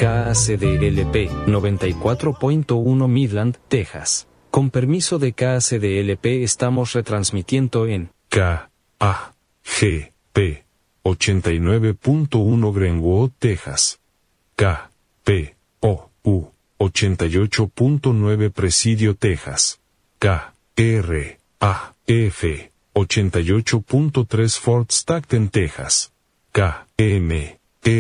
KACDLP 94.1 Midland, Texas. Con permiso de KACDLP estamos retransmitiendo en KAGP 89.1 Greenwood, Texas. KPOU 88.9 Presidio, Texas. KRAF 88.3 Fort Stockton, Texas. KMRA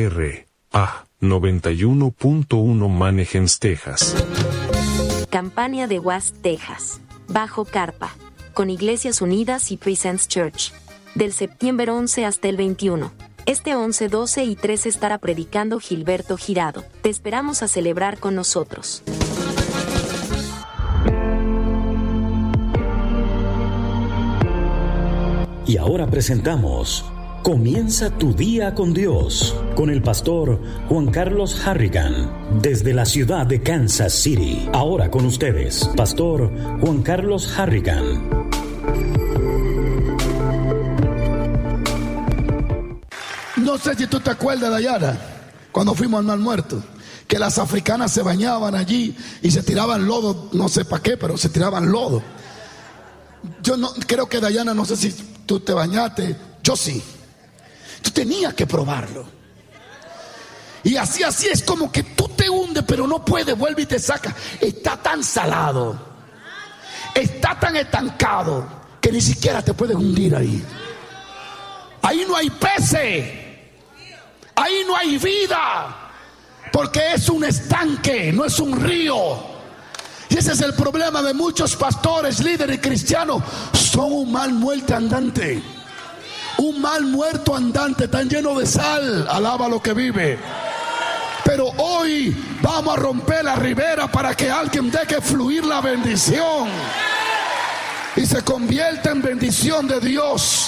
91.1 Mannheim, Texas. Campaña de West, Texas. Bajo carpa. Con Iglesias Unidas y Presence Church. Del septiembre 11 hasta el 21. Este 11, 12 y 13 estará predicando Gilberto Girado. Te esperamos a celebrar con nosotros. Y ahora presentamos Comienza tu día con Dios, con el pastor Juan Carlos Harrigan, desde la ciudad de Kansas City. Ahora con ustedes, pastor Juan Carlos Harrigan. No sé si tú te acuerdas, Dayana, cuando fuimos al Mar Muerto, que las africanas se bañaban allí y se tiraban lodo, no sé para qué, pero se tiraban lodo. Yo no creo que, Dayana, no sé si tú te bañaste, yo sí. Tú tenías que probarlo. Y así es como que tú te hundes, pero no puedes, vuelve y te saca. Está tan salado, está tan estancado, que ni siquiera te puedes hundir ahí. Ahí no hay peces, ahí no hay vida, porque es un estanque, no es un río. Y ese es el problema de muchos pastores, líderes cristianos. Son un mal muerto andante. Un mal muerto andante, tan lleno de sal. Alaba lo que vive. Pero hoy vamos a romper la ribera para que alguien deje fluir la bendición y se convierta en bendición de Dios.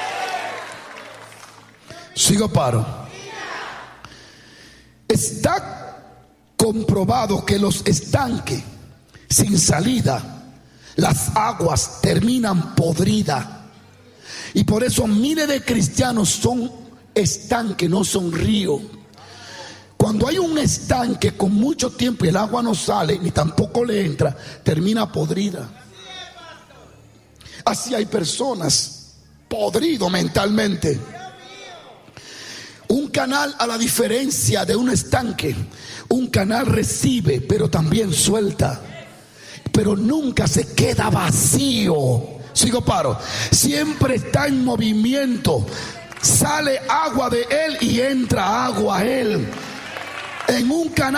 Sigo paro. Está comprobado que los estanques sin salida, las aguas terminan podridas. Y por eso miles de cristianos son estanques, no son ríos. Cuando hay un estanque con mucho tiempo y el agua no sale ni tampoco le entra, termina podrida. Así hay personas podridos mentalmente. Un canal, a la diferencia de un estanque, un canal recibe pero también suelta, pero nunca se queda vacío. Sigo paro. Siempre está en movimiento. Sale agua de él y entra agua a él. En un canal